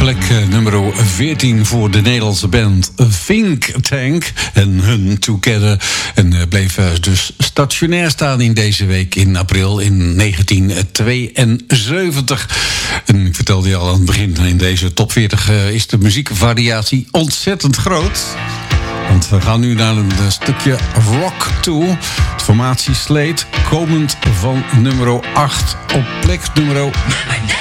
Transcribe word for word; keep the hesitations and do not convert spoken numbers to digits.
Plek uh, nummer veertien voor de Nederlandse band Think Tank en hun Together. En uh, bleef uh, dus stationair staan in deze week in april in negentien tweeënzeventig. En ik vertelde je al aan het begin, in deze top veertig uh, is de muziekvariatie ontzettend groot. Want we gaan nu naar een uh, stukje rock toe. De formatie Slate, komend van nummer acht op plek nummer